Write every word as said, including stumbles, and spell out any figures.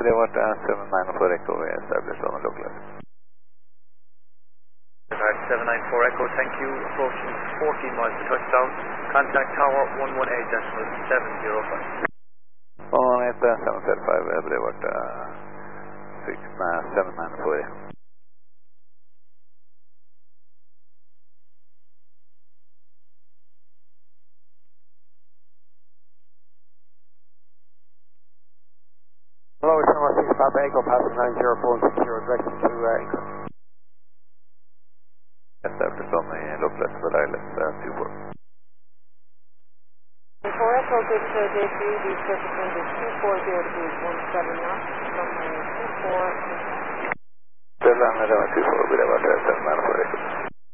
Boulevard uh, seven nine four Echo, we established on the local. seven nine four Echo, thank you. Approaching fourteen miles to touchdown. Contact tower one one eight decimal seven zero five. one one eight seven seven five, uh, Boulevard uh, six nine seven nine four Echo. Hello, it's Number six Papa Echo, passing nine zero four six zero, direction to uh, Echo. Established on the local for island uh, two four. For Echo, good to J three, the surface wind is two four zero degrees one seven knots, runway two four. seven nine two four, Boulevard seven nine four Echo.